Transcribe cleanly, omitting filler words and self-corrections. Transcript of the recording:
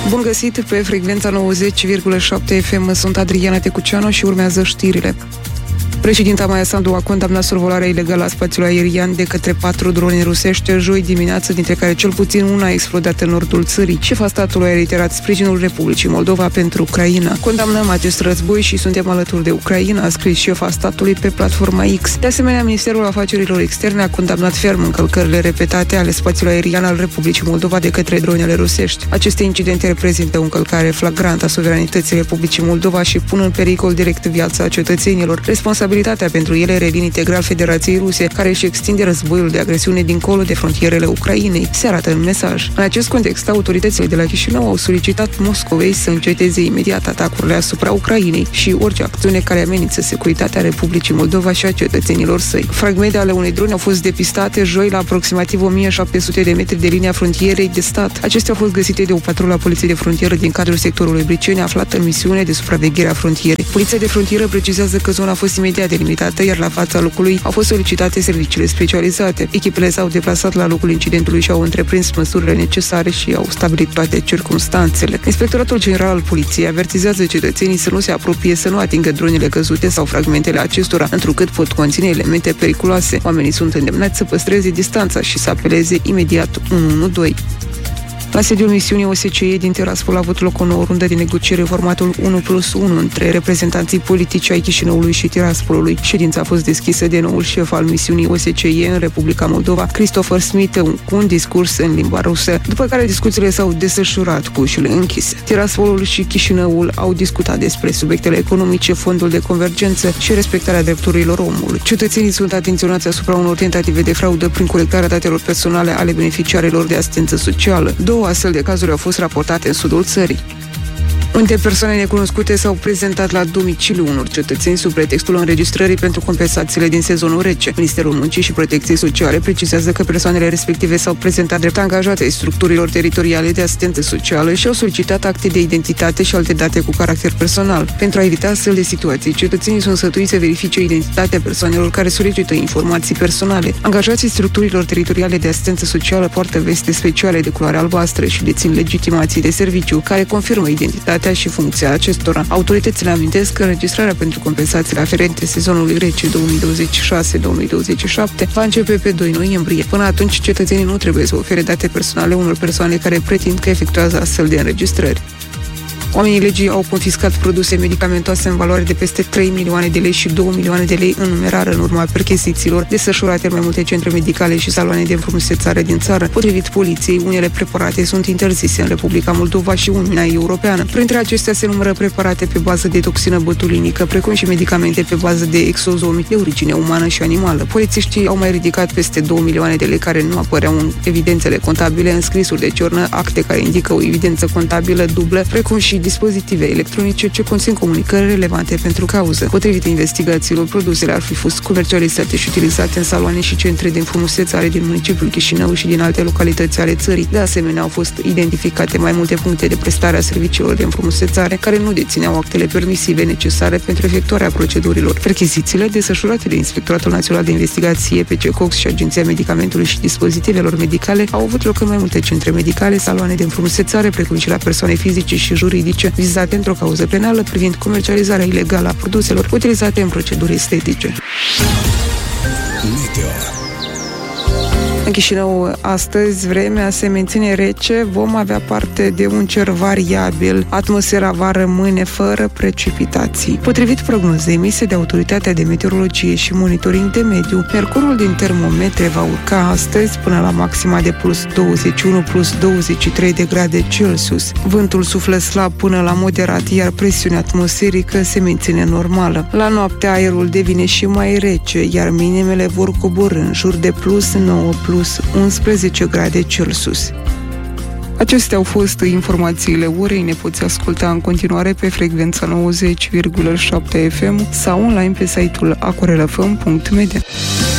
Bun găsit pe frecvența 90,7 FM, sunt Adriana Tecuceanu și urmează știrile. Președinta Maia Sandu a condamnat survolarea ilegală a spațiului aerian de către 4 drone rusești joi dimineață, dintre care cel puțin una a explodat în nordul țării. Șefa statului a reiterat sprijinul Republicii Moldova pentru Ucraina. Condamnăm acest război și suntem alături de Ucraina, a scris șefa statului pe platforma X. De asemenea, Ministerul Afacerilor Externe a condamnat ferm încălcările repetate ale spațiului aerian al Republicii Moldova de către dronele rusești. Aceste incidente reprezintă o încălcare flagrantă a suveranității Republicii Moldova și pun în pericol direct viața cetățenilor. Responsabilitatea pentru ele revine integral Federației Ruse, care își extinde războiul de agresiune dincolo de frontierele Ucrainei, se arată în mesaj. În acest context, autoritățile de la Chișinău au solicitat Moscovei să înceteze imediat atacurile asupra Ucrainei și orice acțiune care amenință securitatea Republicii Moldova și a cetățenilor săi. Fragmente ale unei drone au fost depistate joi la aproximativ 1700 de metri de linia frontierei de stat. Acestea au fost găsite de o patrulă a Poliției de Frontieră din cadrul sectorului Briceni, aflată în misiune de supraveghere a frontierei. Poliția de Frontieră precizează că zona a fost imediat delimitată, iar la fața locului au fost solicitate serviciile specializate. Echipele s-au deplasat la locul incidentului și au întreprins măsurile necesare și au stabilit toate circumstanțele. Inspectoratul General al Poliției avertizează cetățenii să nu se apropie, să nu atingă dronele căzute sau fragmentele acestora, întrucât pot conține elemente periculoase. Oamenii sunt îndemnați să păstreze distanța și să apeleze imediat 112. La sediul misiunii OSCE din Tiraspol a avut loc o nouă rundă de negociere, formatul 1+1 între reprezentanții politici ai Chișinăului și Tiraspolului. Ședința a fost deschisă de noul șef al misiunii OSCE în Republica Moldova, Christopher Smith, cu un discurs în limba rusă, după care discuțiile s-au desfășurat cu ușile închise. Tiraspolul și Chișinăul au discutat despre subiectele economice, fondul de convergență și respectarea drepturilor omului. Cetățenii sunt atenționați asupra unor tentative de fraudă prin colectarea datelor personale ale beneficiarilor de asistență socială. Două astfel de cazuri au fost raportate în sudul țării, unde persoane necunoscute s-au prezentat la domiciliu unor cetățeni sub pretextul înregistrării pentru compensațiile din sezonul rece. Ministerul Muncii și Protecției Sociale precizează că persoanele respective s-au prezentat drept angajate ai structurilor teritoriale de asistență socială și au solicitat acte de identitate și alte date cu caracter personal. Pentru a evita astfel de situații, cetățenii sunt sfătuiți să verifice identitatea persoanelor care solicită informații personale. Angajații structurilor teritoriale de asistență socială poartă veste speciale de culoare albastră și dețin legitimații de serviciu care confirmă identitatea și funcția acestora. Autoritățile amintesc că înregistrarea pentru compensațiile aferente sezonului rece 2026-2027 va începe pe 2 noiembrie. Până atunci, cetățenii nu trebuie să ofere date personale unor persoane care pretind că efectuează astfel de înregistrări. Oamenii legii au confiscat produse medicamentoase în valoare de peste 3 milioane de lei și 2 milioane de lei în numerare în urma perchezițiilor desfășurate în mai multe centre medicale și saloane de înfrumusețare din țară. Potrivit poliției, unele preparate sunt interzise în Republica Moldova și Uniunea Europeană. Printre acestea se numără preparate pe bază de toxină botulinică, precum și medicamente pe bază de exozomi de origine umană și animală. Polițiștii au mai ridicat peste 2 milioane de lei care nu apăreau în evidențele contabile, în scrisuri de ciornă, acte care indică o evidență contabilă dublă, precum și dispozitive electronice ce conțin comunicări relevante pentru cauză. Potrivit investigațiilor, produsele ar fi fost comercializate și utilizate în saloane și centre de înfrumusețare din municipiul Chișinău și din alte localități ale țării. De asemenea, au fost identificate mai multe puncte de prestare a serviciilor de înfrumusețare care nu dețineau actele permisive necesare pentru efectuarea procedurilor. Perchezițiile desfășurate de Inspectoratul Național de Investigație, PCCOX și Agenția Medicamentului și Dispozitivelor Medicale au avut loc în mai multe centre medicale, saloane de înfrumusețare, precum și la persoane fizice și juridice vizate într-o cauză penală privind comercializarea ilegală a produselor utilizate în proceduri estetice. În Chișinău, astăzi, vremea se menține rece, vom avea parte de un cer variabil. Atmosfera va rămâne fără precipitații. Potrivit prognozei emise de Autoritatea de Meteorologie și Monitoring de Mediu, mercurul din termometre va urca astăzi până la maxima de plus 21, plus 23 de grade Celsius. Vântul suflă slab până la moderat, iar presiunea atmosferică se menține normală. La noapte, aerul devine și mai rece, iar minimele vor coborî în jur de plus 9, plus 11 grade Celsius. Acestea au fost informațiile orei. Ne poți asculta în continuare pe frecvența 90,7 FM sau online pe site-ul aquarelafm.media.